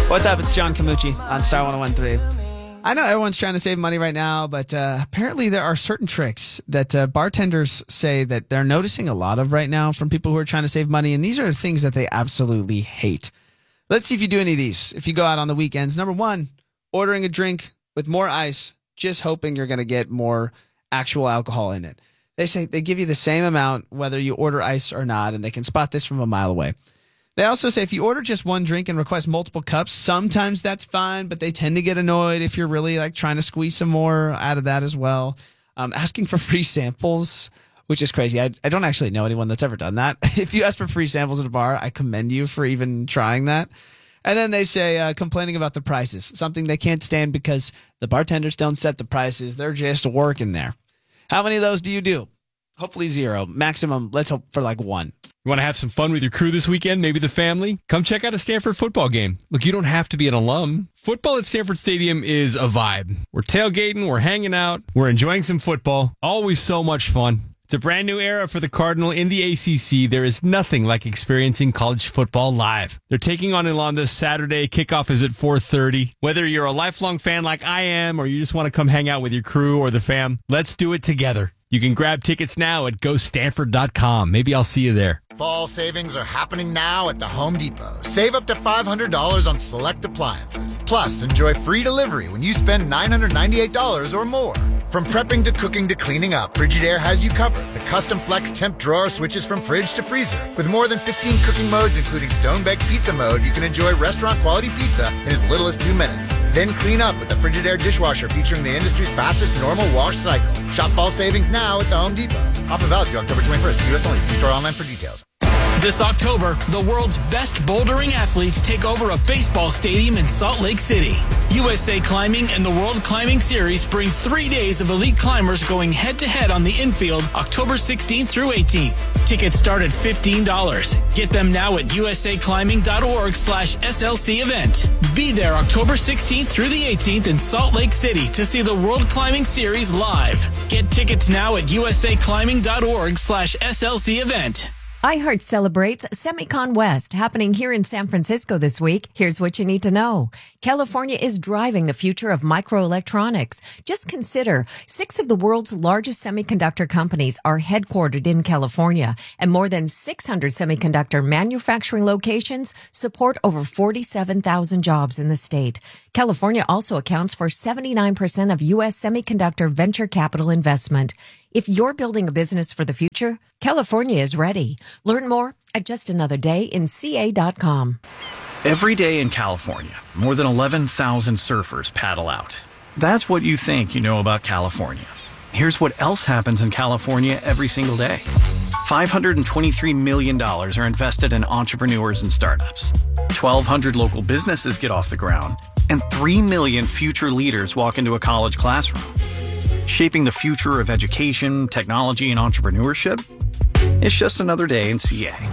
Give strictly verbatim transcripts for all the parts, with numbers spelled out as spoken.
What's up? It's John Camucci on Star one oh one point three. I know everyone's trying to save money right now, but uh, apparently there are certain tricks that uh, bartenders say that they're noticing a lot of right now from people who are trying to save money, and these are things that they absolutely hate. Let's see if you do any of these. If you go out on the weekends, number one, ordering a drink with more ice, just hoping you're going to get more actual alcohol in it. They say they give you the same amount whether you order ice or not, and they can spot this from a mile away. They also say if you order just one drink and request multiple cups, sometimes that's fine, but they tend to get annoyed if you're really like trying to squeeze some more out of that as well. Um, asking for free samples, which is crazy. I, I don't actually know anyone that's ever done that. If you ask for free samples at a bar, I commend you for even trying that. And then they say uh, complaining about the prices, something they can't stand because the bartenders don't set the prices. They're just working there. How many of those do you do? Hopefully zero. Maximum, let's hope for like one. You want to have some fun with your crew this weekend, maybe the family? Come check out a Stanford football game. Look, you don't have to be an alum. Football at Stanford Stadium is a vibe. We're tailgating, we're hanging out, we're enjoying some football. Always so much fun. It's a brand new era for the Cardinal in the A C C. There is nothing like experiencing college football live. They're taking on Elon this Saturday. Kickoff is at four thirty. Whether you're a lifelong fan like I am or you just want to come hang out with your crew or the fam, let's do it together. You can grab tickets now at go stanford dot com. Maybe I'll see you there. Fall savings are happening now at the Home Depot. Save up to five hundred dollars on select appliances. Plus, enjoy free delivery when you spend nine hundred ninety-eight dollars or more. From prepping to cooking to cleaning up, Frigidaire has you covered. The custom flex temp drawer switches from fridge to freezer. With more than fifteen cooking modes, including stone-baked pizza mode, you can enjoy restaurant-quality pizza in as little as two minutes. Then clean up with the Frigidaire dishwasher featuring the industry's fastest normal wash cycle. Shop fall savings now at the Home Depot. Offer valid through October twenty-first. U S only. See store online for details. This October, the world's best bouldering athletes take over a baseball stadium in Salt Lake City. U S A Climbing and the World Climbing Series bring three days of elite climbers going head-to-head on the infield October sixteenth through eighteenth. Tickets start at fifteen dollars. Get them now at usaclimbing.org slash SLC event. Be there October sixteenth through the eighteenth in Salt Lake City to see the World Climbing Series live. Get tickets now at usaclimbing.org slash SLC event. iHeart celebrates Semicon West, happening here in San Francisco this week. Here's what you need to know. California is driving the future of microelectronics. Just consider, six of the world's largest semiconductor companies are headquartered in California, and more than six hundred semiconductor manufacturing locations support over forty-seven thousand jobs in the state. California also accounts for seventy-nine percent of U S semiconductor venture capital investment. If you're building a business for the future, California is ready. Learn more at just another day in C A dot com. Every day in California, more than eleven thousand surfers paddle out. That's what you think you know about California. Here's what else happens in California every single day. five hundred twenty-three million dollars are invested in entrepreneurs and startups. twelve hundred local businesses get off the ground. And three million future leaders walk into a college classroom. Shaping the future of education, technology, and entrepreneurship? It's just another day in C A.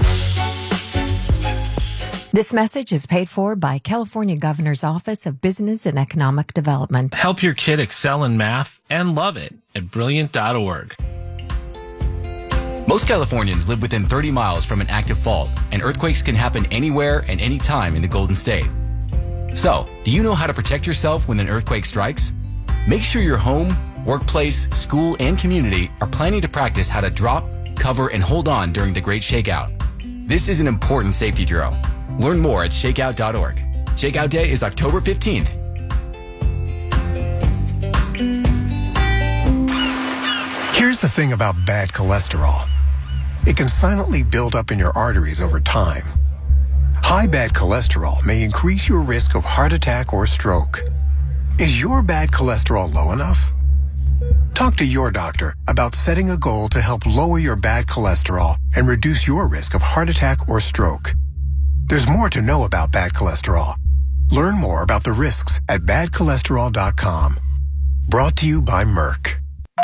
This message is paid for by California Governor's Office of Business and Economic Development. Help your kid excel in math and love it at brilliant dot org. Most Californians live within thirty miles from an active fault, and earthquakes can happen anywhere and anytime in the Golden State. So, do you know how to protect yourself when an earthquake strikes? Make sure your home, workplace, school, and community are planning to practice how to drop, cover, and hold on during the Great Shakeout. This is an important safety drill. Learn more at shakeout dot org. Shakeout Day is October fifteenth. Here's the thing about bad cholesterol. It can silently build up in your arteries over time. High bad cholesterol may increase your risk of heart attack or stroke. Is your bad cholesterol low enough? Talk to your doctor about setting a goal to help lower your bad cholesterol and reduce your risk of heart attack or stroke. There's more to know about bad cholesterol. Learn more about the risks at bad cholesterol dot com. Brought to you by Merck.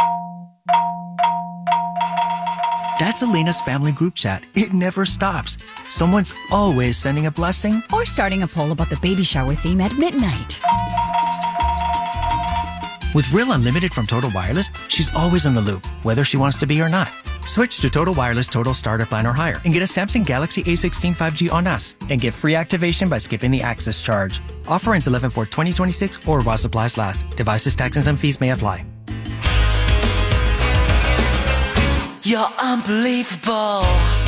That's Elena's family group chat. It never stops. Someone's always sending a blessing or starting a poll about the baby shower theme at midnight. With Real Unlimited from Total Wireless, she's always in the loop, whether she wants to be or not. Switch to Total Wireless Total Starter Plan or higher and get a Samsung Galaxy A sixteen five G on us and get free activation by skipping the access charge. Offer ends eleven four twenty twenty-six or while supplies last. Devices, taxes, and fees may apply. You're unbelievable.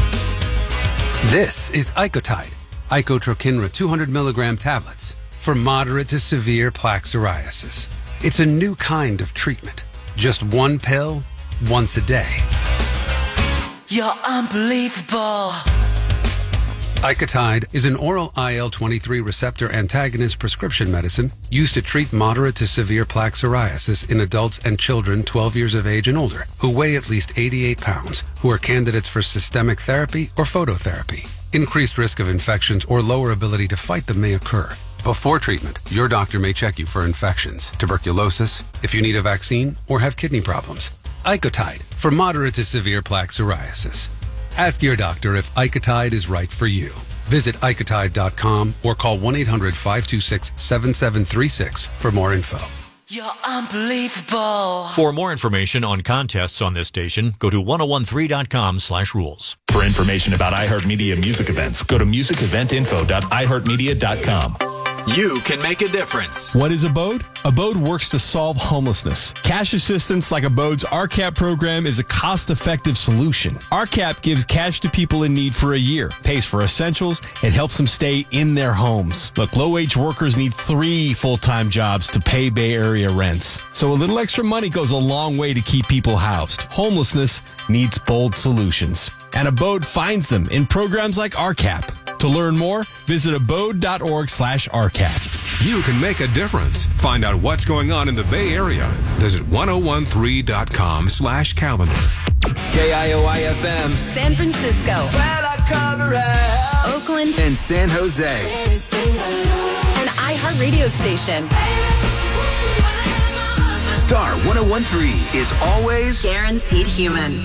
This is Icotide, Icotrokinra two hundred milligram tablets for moderate to severe plaque psoriasis. It's a new kind of treatment. Just one pill, once a day. You're unbelievable. Icotide is an oral I L twenty-three receptor antagonist prescription medicine used to treat moderate to severe plaque psoriasis in adults and children twelve years of age and older who weigh at least eighty-eight pounds, who are candidates for systemic therapy or phototherapy. Increased risk of infections or lower ability to fight them may occur. Before treatment, your doctor may check you for infections, tuberculosis, if you need a vaccine, or have kidney problems. Icotide for moderate to severe plaque psoriasis. Ask your doctor if Icotide is right for you. Visit Icotide dot com or call one eight hundred five two six seven seven three six for more info. You're unbelievable. For more information on contests on this station, go to ten thirteen dot com slash rules. For information about iHeartMedia music events, go to music event info dot i heart media dot com. You can make a difference. What is Abode? Abode works to solve homelessness. Cash assistance like Abode's R C A P program is a cost-effective solution. R C A P gives cash to people in need for a year, pays for essentials, and helps them stay in their homes. Look, low-wage workers need three full-time jobs to pay Bay Area rents. So a little extra money goes a long way to keep people housed. Homelessness needs bold solutions. And Abode finds them in programs like R C A P. To learn more, visit abode.org slash RCAP. You can make a difference. Find out what's going on in the Bay Area. Visit ten thirteen dot com slash calendar. K I O I F M, San Francisco, Oakland, and San Jose. An iHeart radio station. Star ten thirteen is always guaranteed human.